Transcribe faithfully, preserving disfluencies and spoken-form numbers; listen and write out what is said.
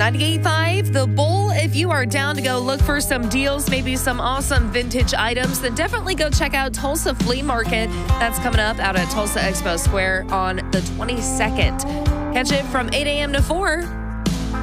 ninety-eight point five, The Bull. If you are down to go look for some deals, maybe some awesome vintage items, then definitely go check out Tulsa Flea Market. That's coming up out at Tulsa Expo Square on the twenty-second. Catch it from eight a.m. to four.